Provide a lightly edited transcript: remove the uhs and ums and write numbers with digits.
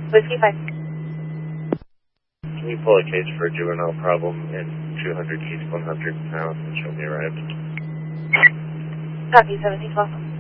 Whiskey 5. Can you pull a case for a juvenile problem in 200 East 100th House and show me arrived? Copy, 1712.